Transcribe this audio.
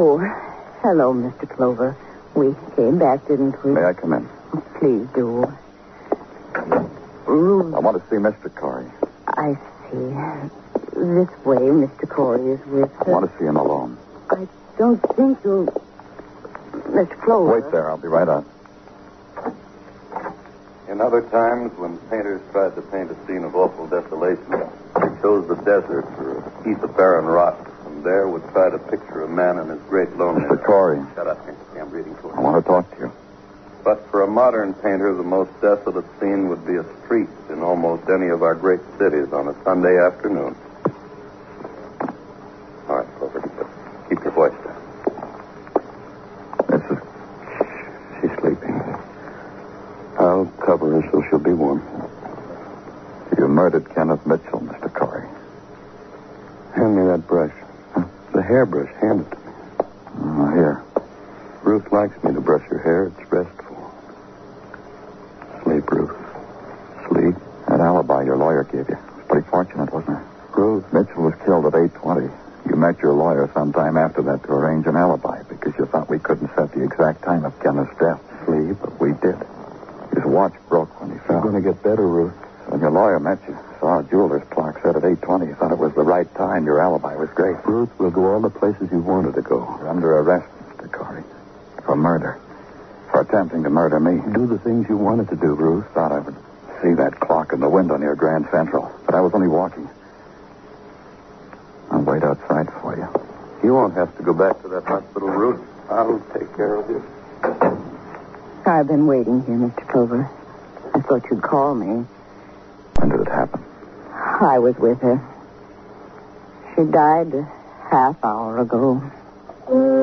Oh, hello, Mr. Clover. We came back, didn't we? May I come in? Please do. Ruth. I want to see Mr. Corey. I see. This way, Mr. Corey is with I want to see him alone. I don't think you'll... Mr. Clover. Wait there. I'll be right out. In other times, when painters tried to paint a scene of awful desolation, they chose the desert or a heath of barren rocks, and there would try to picture a man in his great loneliness. Mr. Corey. Shut up, Nancy. I'm reading to I you. want to talk to you. But for a modern painter, the most desolate scene would be a street in almost any of our great cities on a Sunday afternoon. All right, Clover, keep your voice down. She's sleeping. I'll cover her so she'll be warm. You murdered Kenneth Mitchell, Mr. Corey. Hand me that brush. Huh? The hairbrush. Hand it to me. Here. Ruth likes me to brush her hair. It's restful. Sleep, Ruth. Sleep. That alibi your lawyer gave you was pretty fortunate, wasn't it? Ruth. Mitchell was killed at 8:20. You met your lawyer sometime after that to arrange an alibi because you thought we couldn't set the exact time of Kenneth's death. Sleep. But we did. His watch broke when he fell. You're going to get better, Ruth. When your lawyer met you, saw a jeweler's clock set at 8:20. You thought it was the right time. Your alibi was great. Ruth, we'll go all the places you wanted to go. You're under arrest, Mr. Corey. For murder. For attempting to murder me. Do the things you wanted to do, Ruth. Thought I would see that clock in the window near Grand Central. But I was only walking. I'll wait outside for you. You won't have to go back to that hospital, Ruth. I'll take care of you. I've been waiting here, Mr. Clover. I thought you'd call me. When did it happen? I was with her. She died a half hour ago.